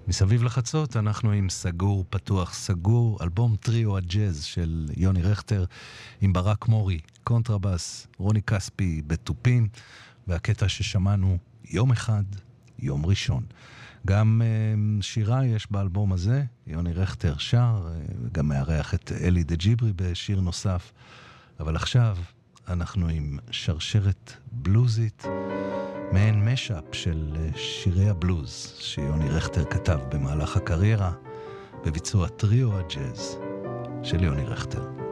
מסביב לחצות אנחנו עם סגור פתוח סגור, אלבום טריו הג'אז של יוני רכטר עם ברק מורי, קונטרבאס, רוני כספי בתופים, והקטע ששמענו יום אחד, יום ראשון. גם שירה יש באלבום הזה, יוני רכטר שר, גם מארח את אלי דג'יברי בשיר נוסף, אבל עכשיו אנחנו עם שרשרת בלוזית, מעין משאפ של שירי הבלוז שיוני רכטר כתב במהלך הקריירה, בביצוע טריו הג'אז של יוני רכטר.